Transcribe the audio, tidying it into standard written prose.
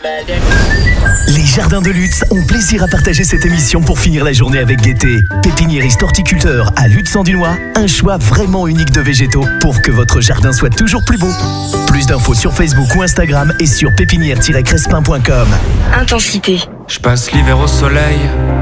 Les Jardins de Lutz ont plaisir à partager cette émission pour finir la journée avec gaieté. Pépiniériste horticulteur à Lutz-en-Dunois, un choix vraiment unique de végétaux pour que votre jardin soit toujours plus beau. Plus d'infos sur Facebook ou Instagram et sur pépinière-crespin.com. Intensité. Je passe l'hiver au soleil,